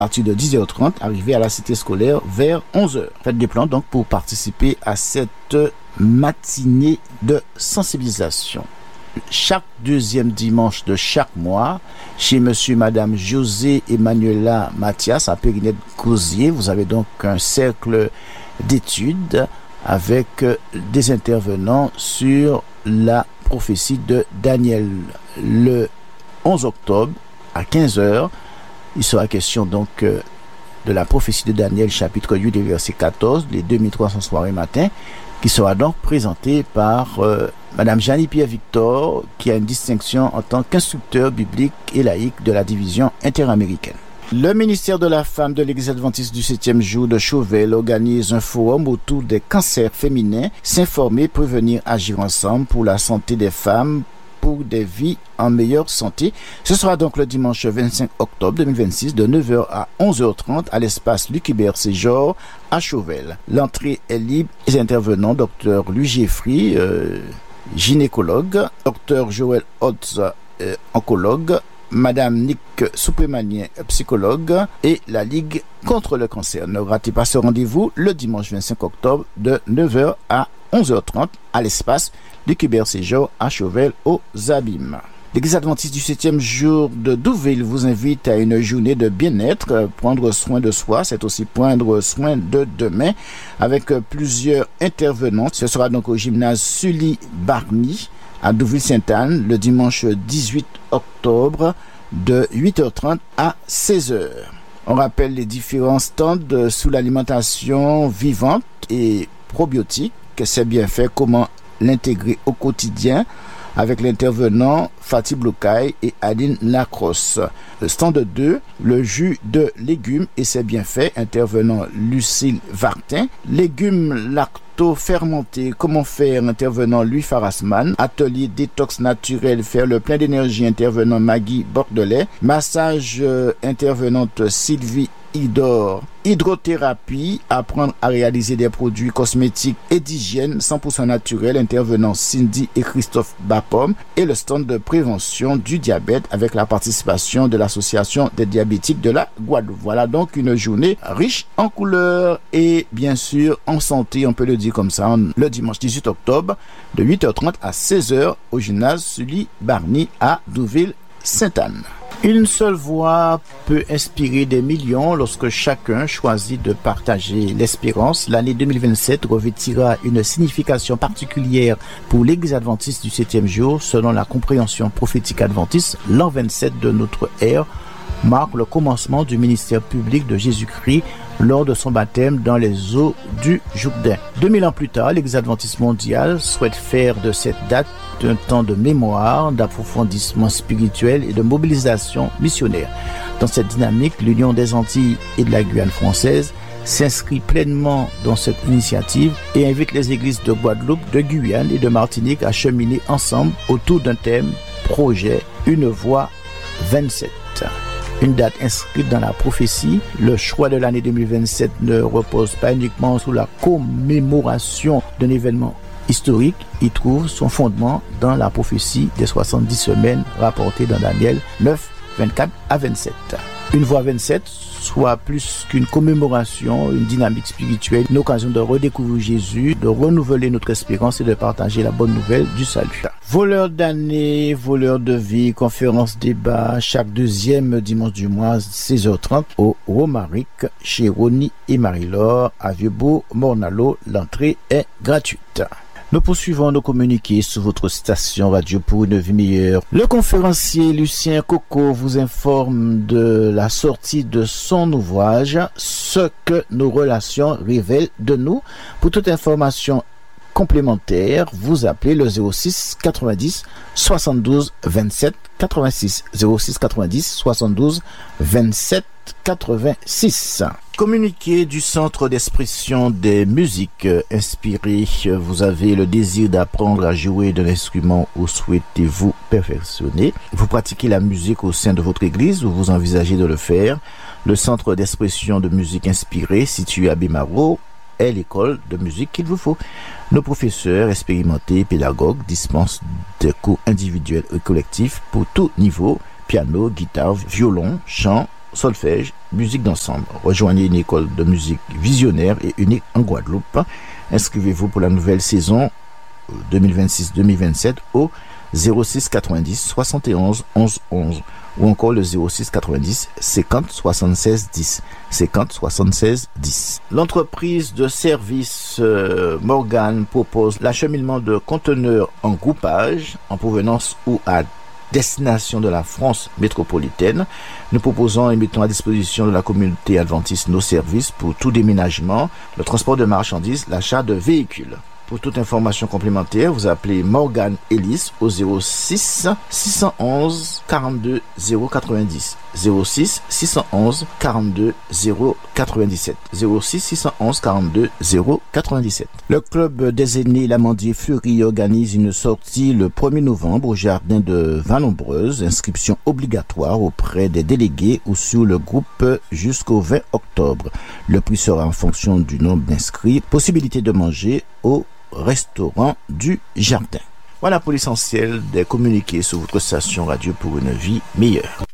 à partir de 10h30, arrivé à la cité scolaire vers 11h. Faites des plans donc pour participer à cette matinée de sensibilisation. Chaque deuxième dimanche de chaque mois, chez monsieur et madame José Emmanuela Mathias à Périnette-Gosier, vous avez donc un cercle d'études avec des intervenants sur la prophétie de Daniel. Le 11 octobre à 15h, il sera question donc de la prophétie de Daniel, chapitre 8, verset 14, les 2300 soirées matin, qui sera donc présentée par Madame Janie Pierre-Victor, qui a une distinction en tant qu'instructeur biblique et laïque de la division interaméricaine. Le ministère de la Femme de l'Église adventiste du 7e jour de Chauvel organise un forum autour des cancers féminins, s'informer, prévenir, agir ensemble pour la santé des femmes, pour des vies en meilleure santé. Ce sera donc le dimanche 25 octobre 2026 de 9h à 11h30 à l'espace Luc Hubert Séjour à Chauvel. L'entrée est libre. Les intervenants, Dr Louis Jeffrey, gynécologue, Dr Joël Hotz, oncologue, Madame Nick Soupémanien, psychologue, et la Ligue contre le cancer. Ne ratez pas ce rendez-vous le dimanche 25 octobre de 9h à 11h30 à l'espace du Hubert Séjour à Chauvel aux Abîmes. L'Église adventiste du 7e jour de Douville vous invite à une journée de bien-être, prendre soin de soi, c'est aussi prendre soin de demain, avec plusieurs intervenants. Ce sera donc au gymnase Sully Barny à Douville-Sainte-Anne le dimanche 18 octobre de 8h30 à 16h. On rappelle les différents stands sous l'alimentation vivante et probiotique, c'est bien fait, comment l'intégrer au quotidien, avec l'intervenant Fatih Blocaille et Aline Lacrosse. Le stand 2, le jus de légumes et c'est bien fait, intervenant Lucille Vartin. Légumes lacto-fermentés, comment faire, intervenant Louis Farasman. Atelier détox naturel, faire le plein d'énergie, intervenant Maggie Bordelais. Massage, intervenante Sylvie Idor. Hydrothérapie, apprendre à réaliser des produits cosmétiques et d'hygiène 100% naturels, intervenant Cindy et Christophe Bapom, et le stand de prévention du diabète avec la participation de l'association des diabétiques de la Guadeloupe. Voilà donc une journée riche en couleurs et bien sûr en santé, on peut le dire comme ça, le dimanche 18 octobre de 8h30 à 16h au gymnase Sully Barny à Douville-Sainte-Anne. Une seule voix peut inspirer des millions lorsque chacun choisit de partager l'espérance. L'année 2027 revêtira une signification particulière pour l'Église adventiste du 7e jour. Selon la compréhension prophétique adventiste, l'an 27 de notre ère marque le commencement du ministère public de Jésus-Christ lors de son baptême dans les eaux du Jourdain. 2000 ans plus tard, l'Église adventiste mondiale souhaite faire de cette date un temps de mémoire, d'approfondissement spirituel et de mobilisation missionnaire. Dans cette dynamique, l'Union des Antilles et de la Guyane française s'inscrit pleinement dans cette initiative et invite les églises de Guadeloupe, de Guyane et de Martinique à cheminer ensemble autour d'un thème, projet, une voix 27. Une date inscrite dans la prophétie, le choix de l'année 2027 ne repose pas uniquement sur la commémoration d'un événement historique, il trouve son fondement dans la prophétie des 70 semaines rapportée dans Daniel 9, 24 à 27. Une voix 27 soit plus qu'une commémoration, une dynamique spirituelle, une occasion de redécouvrir Jésus, de renouveler notre espérance et de partager la bonne nouvelle du salut. Voleur d'année, voleur de vie, conférence débat, chaque deuxième dimanche du mois, 16h30 au Romaric, chez Ronnie et Marie-Laure, à Vieux-Beau, Mornalo. L'entrée est gratuite. Nous poursuivons nos communiqués sur votre station radio pour une vie meilleure. Le conférencier Lucien Coco vous informe de la sortie de son ouvrage « Ce que nos relations révèlent de nous ». Pour toute information complémentaire, vous appelez le 06 90 72 27 86. 06 90 72 27 86. Communiqué du Centre d'expression des musiques inspirées. Vous avez le désir d'apprendre à jouer d'un instrument ou souhaitez-vous perfectionner. Vous pratiquez la musique au sein de votre église ou vous envisagez de le faire. Le Centre d'expression de musique inspirée situé à Bemaro est l'école de musique qu'il vous faut. Nos professeurs expérimentés et pédagogues dispensent des cours individuels et collectifs pour tout niveau, piano, guitare, violon, chant, solfège, musique d'ensemble. Rejoignez une école de musique visionnaire et unique en Guadeloupe. Inscrivez-vous pour la nouvelle saison 2026-2027 au 06 90 71 11 11 ou encore le 06 90 50 76 10 50 76 10. L'entreprise de service Morgan propose l'acheminement de conteneurs en groupage en provenance ou à destination de la France métropolitaine. Nous proposons et mettons à disposition de la communauté adventiste nos services pour tout déménagement, le transport de marchandises, l'achat de véhicules. Pour toute information complémentaire, vous appelez Morgan Ellis au 06 611 42 090 06 611 42 097 06 611 42 097. Le club des aînés L'Amandier Fleury organise une sortie le 1er novembre au jardin de Vin-Nombreuse. Inscription obligatoire auprès des délégués ou sur le groupe jusqu'au 20 octobre. Le prix sera en fonction du nombre d'inscrits. Possibilité de manger au restaurant du jardin. Voilà pour l'essentiel des communiqués sur votre station radio pour une vie meilleure.